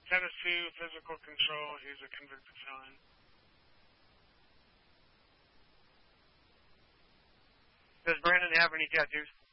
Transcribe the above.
Tennessee, physical control. He's a convicted felon. Does Brandon have any tattoos?